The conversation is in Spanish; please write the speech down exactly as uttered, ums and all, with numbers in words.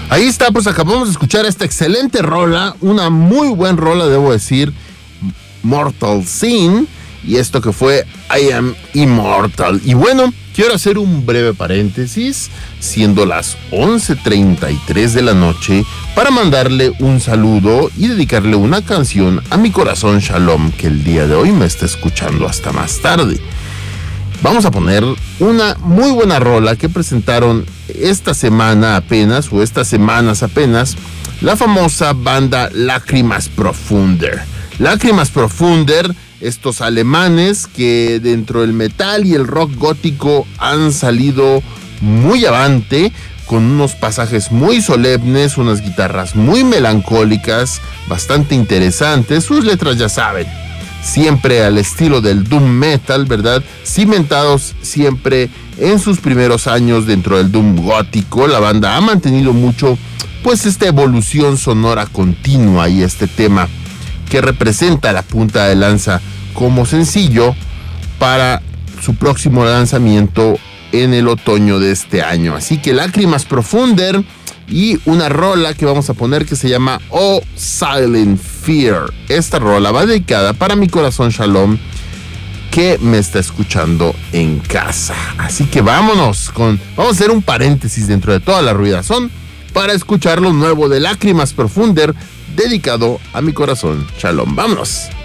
Ahí está, pues acabamos de escuchar esta excelente rola, una muy buena rola, debo decir, Mortal Sin, y esto que fue I Am Immortal. Y bueno, quiero hacer un breve paréntesis, siendo las once treinta y tres de la noche, para mandarle un saludo y dedicarle una canción a mi corazón Shalom, que el día de hoy me está escuchando hasta más tarde. Vamos a poner una muy buena rola que presentaron esta semana apenas, o estas semanas apenas, la famosa banda Lacrimas Profunder. Lacrimas Profunder, estos alemanes que dentro del metal y el rock gótico han salido muy avante, con unos pasajes muy solemnes, unas guitarras muy melancólicas, bastante interesantes. Sus letras ya saben, siempre al estilo del doom metal, ¿verdad? Cimentados siempre en sus primeros años dentro del doom gótico. La banda ha mantenido mucho, pues, esta evolución sonora continua, y este tema que representa la punta de lanza como sencillo para su próximo lanzamiento en el otoño de este año. Así que Lágrimas Profunder y una rola que vamos a poner que se llama Oh Silent Fear. Esta rola va dedicada para mi corazón Shalom, que me está escuchando en casa. Así que vámonos con, vamos a hacer un paréntesis dentro de toda la ruidazón para escuchar lo nuevo de Lágrimas Profunder, dedicado a mi corazón Shalom. Vámonos.